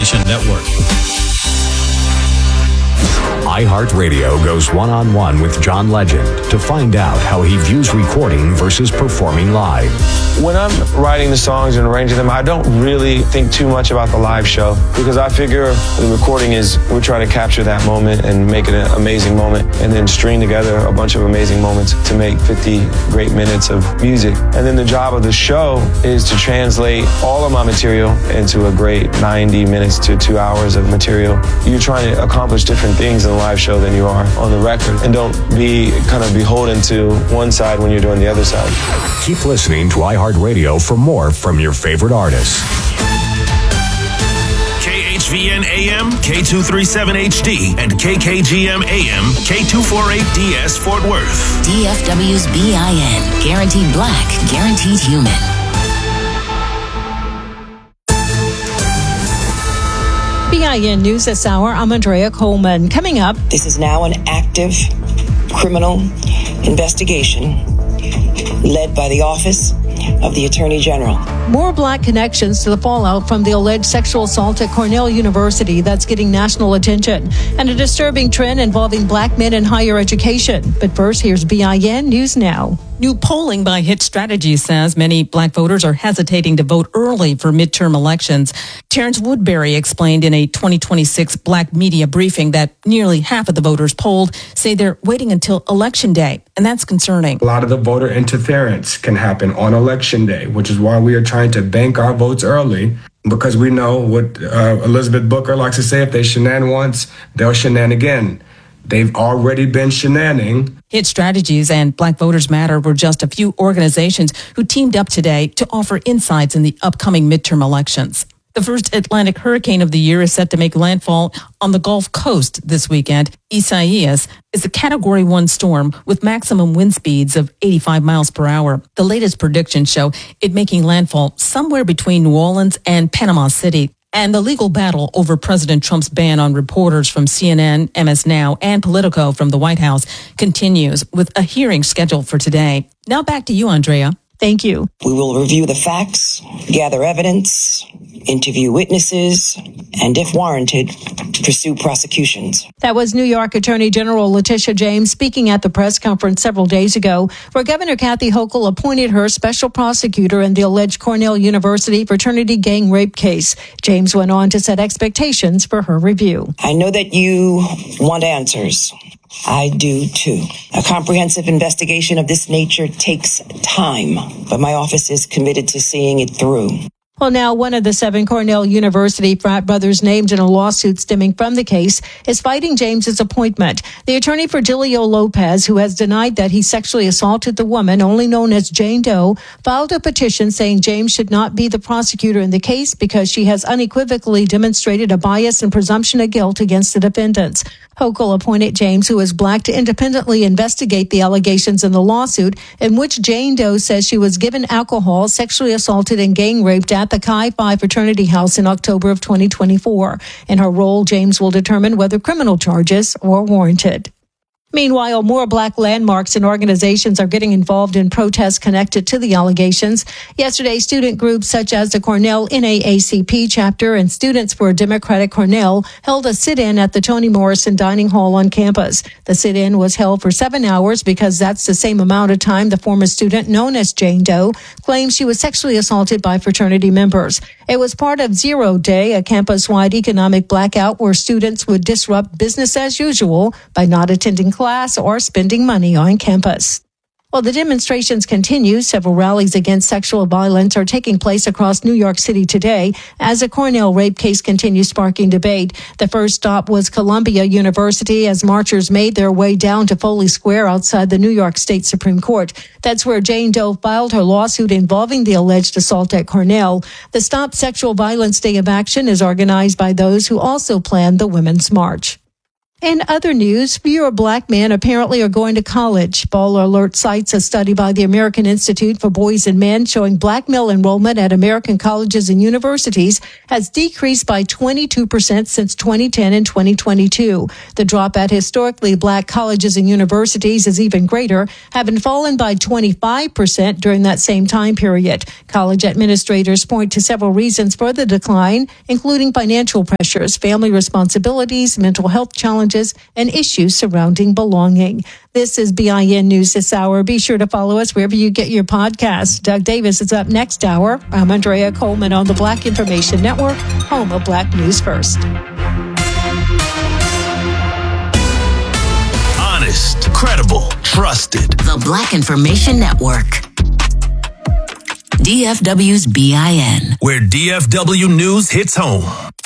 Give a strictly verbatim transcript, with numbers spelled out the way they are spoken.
Nation Network. iHeartRadio goes one-on-one with John Legend to find out how he views recording versus performing live. When I'm writing the songs and arranging them, I don't really think too much about the live show because I figure the recording is we're trying to capture that moment and make it an amazing moment and then string together a bunch of amazing moments to make fifty great minutes of music. And then the job of the show is to translate all of my material into a great ninety minutes to two hours of material. You're trying to accomplish different things in a live show than you are on the record, and don't be kind of beholden to one side when you're doing the other side. Keep listening to iHeartRadio for more from your favorite artists. K H V N A M, K two thirty-seven H D, and K K G M A M, K two forty-eight D S Fort Worth. D F W's B I N. Guaranteed black, guaranteed human. B I N News this hour, I'm Andrea Coleman. Coming up. This is now an active criminal investigation led by the Office of the Attorney General. More black connections to the fallout from the alleged sexual assault at Cornell University that's getting national attention, and a disturbing trend involving black men in higher education. But first, here's B I N News Now. New polling by Hit Strategy says many black voters are hesitating to vote early for midterm elections. Terrence Woodbury explained in a twenty twenty-six black media briefing that nearly half of the voters polled say they're waiting until Election Day, and that's concerning. A lot of the voter interference can happen on Election Day, which is why we are trying to bank our votes early, because we know what uh, Elizabeth Booker likes to say: if they shenan once, they'll shenan again. They've already been shenaning. Hit Strategies and Black Voters Matter were just a few organizations who teamed up today to offer insights in the upcoming midterm elections. The first Atlantic hurricane of the year is set to make landfall on the Gulf Coast this weekend. Isaias is a Category one storm with maximum wind speeds of eighty-five miles per hour. The latest predictions show it making landfall somewhere between New Orleans and Panama City. And the legal battle over President Trump's ban on reporters from C N N, M S Now, and Politico from the White House continues with a hearing scheduled for today. Now back to you, Andrea. Thank you. We will review the facts, gather evidence, interview witnesses, and if warranted, pursue prosecutions. That was New York Attorney General Letitia James speaking at the press conference several days ago, where Governor Kathy Hochul appointed her special prosecutor in the alleged Cornell University fraternity gang rape case. James went on to set expectations for her review. I know that you want answers. I do too. A comprehensive investigation of this nature takes time, but my office is committed to seeing it through. Well, now one of the seven Cornell University frat brothers named in a lawsuit stemming from the case is fighting James's appointment. The attorney for Gilio Lopez, who has denied that he sexually assaulted the woman, only known as Jane Doe, filed a petition saying James should not be the prosecutor in the case because she has unequivocally demonstrated a bias and presumption of guilt against the defendants. Hochul appointed James, who is black, to independently investigate the allegations in the lawsuit in which Jane Doe says she was given alcohol, sexually assaulted, and gang raped at the Chi Phi fraternity house in October of twenty twenty-four. In her role, James will determine whether criminal charges are warranted. Meanwhile, more black landmarks and organizations are getting involved in protests connected to the allegations. Yesterday, student groups such as the Cornell N double A C P chapter and Students for a Democratic Cornell held a sit-in at the Toni Morrison Dining Hall on campus. The sit-in was held for seven hours because that's the same amount of time the former student known as Jane Doe claims she was sexually assaulted by fraternity members. It was part of Zero Day, a campus-wide economic blackout where students would disrupt business as usual by not attending class or spending money on campus. Well, the demonstrations continue. Several rallies against sexual violence are taking place across New York City today as a Cornell rape case continues sparking debate. The first stop was Columbia University as marchers made their way down to Foley Square outside the New York State Supreme Court. That's where Jane Doe filed her lawsuit involving the alleged assault at Cornell. The Stop Sexual Violence Day of Action is organized by those who also planned the Women's March. In other news, fewer black men apparently are going to college. Baller Alert cites a study by the American Institute for Boys and Men showing black male enrollment at American colleges and universities has decreased by twenty-two percent since twenty ten and twenty twenty-two. The drop at historically black colleges and universities is even greater, having fallen by twenty-five percent during that same time period. College administrators point to several reasons for the decline, including financial pressures, family responsibilities, mental health challenges, and issues surrounding belonging. This is B I N News this hour. Be sure to follow us wherever you get your podcasts. Doug Davis is up next hour. I'm Andrea Coleman on the Black Information Network, home of Black News First. Honest, credible, trusted. The Black Information Network. D F W's B I N. Where D F W News hits home.